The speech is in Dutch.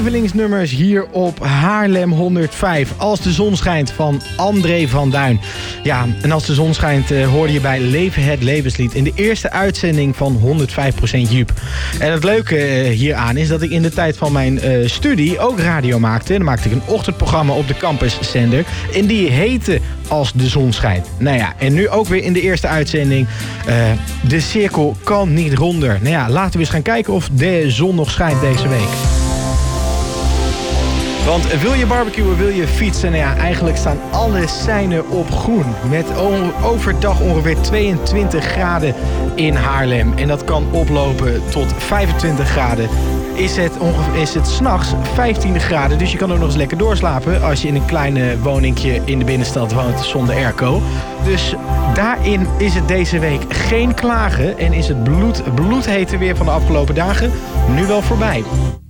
lievelingsnummers hier op Haarlem 105. Als de zon schijnt van André van Duin. Ja, en als de zon schijnt hoorde je bij Leven het Levenslied in de eerste uitzending van 105% Joep. En het leuke hieraan is dat ik in de tijd van mijn studie ook radio maakte. En dan maakte ik een ochtendprogramma op de campuszender. En die heette Als de zon schijnt. Nou ja, en nu ook weer in de eerste uitzending. De cirkel kan niet ronder. Nou ja, laten we eens gaan kijken of de zon nog schijnt deze week. Want wil je barbecuen, wil je fietsen? Nou ja, eigenlijk staan alle seinen op groen. Met overdag ongeveer 22 graden in Haarlem. En dat kan oplopen tot 25 graden. Is het 's nachts 15 graden. Dus je kan ook nog eens lekker doorslapen als je in een kleine woningje in de binnenstad woont zonder airco. Dus daarin is het deze week geen klagen. En is het bloedhete weer van de afgelopen dagen nu wel voorbij.